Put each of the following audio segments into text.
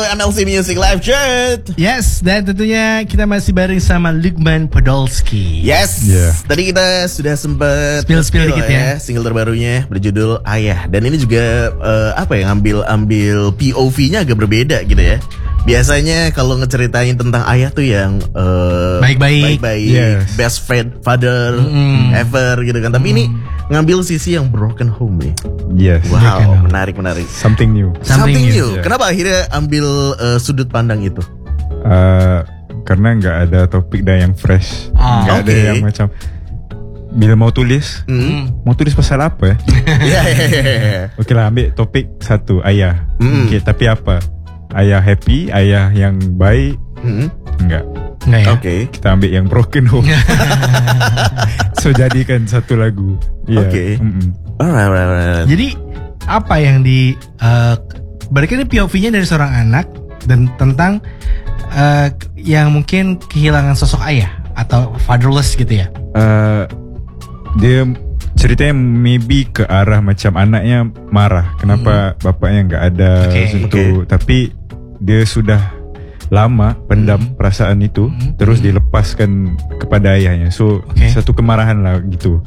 MLC Music Live Chat. Yes, dan tentunya kita masih bareng sama Luqman Podolski. Yes, tadi kita sudah sempat spill dikit ya single terbarunya berjudul Ayah. Dan ini juga ngambil POV-nya agak berbeda gitu ya. Biasanya kalau ngeceritain tentang ayah tuh yang baik-baik, best friend, father ever gitu kan. Tapi ini ngambil sisi yang broken home nih. Yes. Wow, menarik. Something new. Something new. Kenapa akhirnya ambil sudut pandang itu? Karena nggak ada topik dah yang fresh, nggak ada yang macam bila mau tulis pasal apa ya? Oke lah, ambil topik satu, ayah. Okay, tapi apa? Ayah happy, ayah yang baik? Enggak ya? Oke. Kita ambil yang broken home. So jadikan satu lagu. Oke. Alright. Jadi apa yang berarti ini POV-nya dari seorang anak dan tentang yang mungkin kehilangan sosok ayah atau fatherless gitu ya? Dia ceritanya maybe ke arah macam anaknya marah kenapa bapaknya nggak ada tapi dia sudah lama pendam perasaan itu terus dilepaskan kepada ayahnya, so satu kemarahan lah gitu.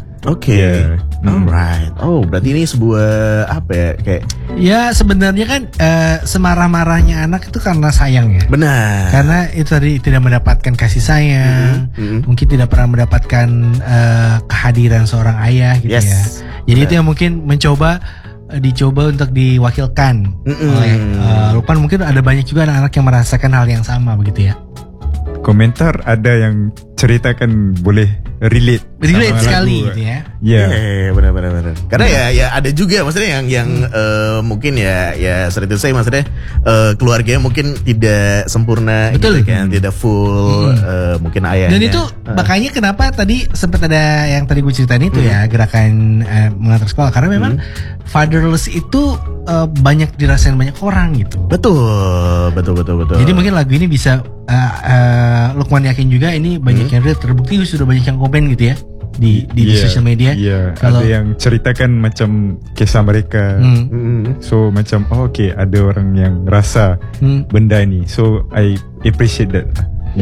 Alright. Oh, berarti ini sebuah apa ya, kayak ya sebenarnya kan semarah-marahnya anak itu karena sayang ya. Benar. Karena itu tadi tidak mendapatkan kasih sayang, mungkin tidak pernah mendapatkan kehadiran seorang ayah gitu ya. Jadi itu yang mungkin dicoba untuk diwakilkan oleh Luqman. Mungkin ada banyak juga anak-anak yang merasakan hal yang sama begitu ya. Komentar ada yang ceritakan boleh relate sekali gitu ya. Benar. Karena ya ada juga maksudnya yang mungkin ya seperti itu saya maksudnya keluarganya mungkin tidak sempurna gitu kan, tidak full mungkin ayahnya. Dan itu makanya kenapa tadi sempat ada yang tadi gue ceritain itu ya, gerakan mengantar sekolah, karena memang fatherless itu banyak dirasain banyak orang gitu. Betul. Jadi mungkin lagu ini bisa Luqman yakin juga ini banyak yang terbukti sudah banyak yang komen gitu ya di sosial media. Ada yang ceritakan macam kisah mereka. So macam ada orang yang rasa benda ini. So I appreciate that.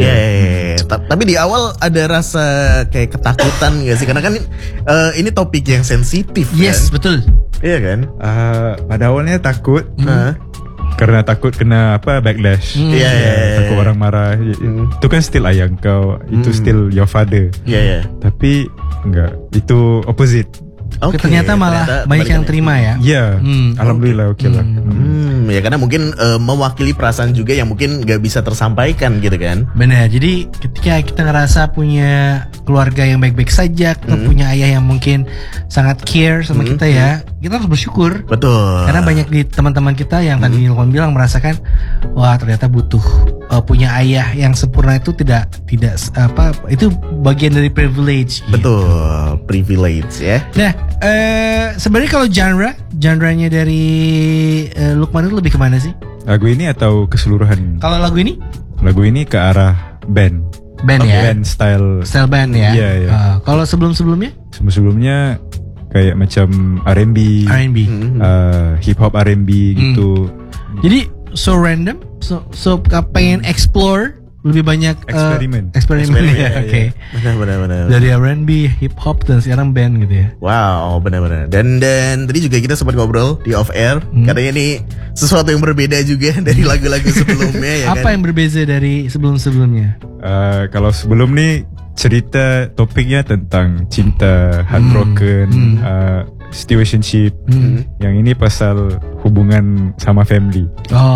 Tapi di awal ada rasa kayak ketakutan gak sih? Karena kan ini topik yang sensitif kan? Yes, betul. Iya kan? Pada awalnya takut karena takut kena backlash. Takut orang marah. Itu kan still ayah kau, itu still your father. Tapi enggak, itu opposite. Ternyata malah banyak yang terima ya. Alhamdulillah lah. Ya karena mungkin mewakili perasaan juga yang mungkin gak bisa tersampaikan gitu kan. Benar. Jadi ketika kita ngerasa punya keluarga yang baik-baik saja, kita punya ayah yang mungkin sangat care sama kita ya, kita harus bersyukur. Betul. Karena banyak di teman-teman kita yang tadi Luqman bilang merasakan, wah ternyata butuh punya ayah yang sempurna itu tidak itu bagian dari privilege. Betul, privilege ya. Nah, sebenarnya kalau genre-nya dari Luqman itu lebih kemana sih? Lagu ini atau keseluruhan? Kalau lagu ini? Lagu ini ke arah band ya? Band style band ya? Iya. Kalau sebelum-sebelumnya? Sebelum-sebelumnya kayak macam R&B, hip hop R&B gitu. Jadi so random, so pengen explore lebih banyak eksperimen ya. Benar. Dari R&B, hip hop dan sekarang band gitu ya. Wow, benar. Dan tadi juga kita sempat ngobrol di off air. Katanya ini sesuatu yang berbeda juga dari lagu-lagu sebelumnya ya kan. Apa yang berbeza dari sebelum-sebelumnya? Kalau sebelum nih cerita topiknya tentang cinta, heartbroken, situationship. Yang ini pasal hubungan sama family.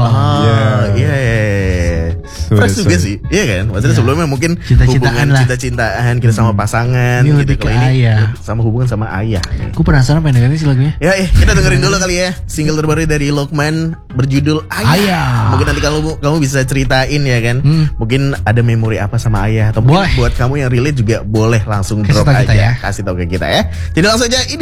So, fresh juga sih, iya kan? Maksudnya sebelumnya mungkin cinta-cintaan kita sama pasangan. Ini lebih ke ayah, sama hubungan sama ayah. Aku penasaran pengen dengerin sih lagunya. Kita dengerin dulu kali ya single terbaru dari Luqman berjudul Ayah. Mungkin nanti kamu bisa ceritain ya kan. Mungkin ada memori apa sama ayah, atau mungkin buat kamu yang relate juga boleh langsung drop aja, kasih tahu ke kita ya. Jadi langsung aja ini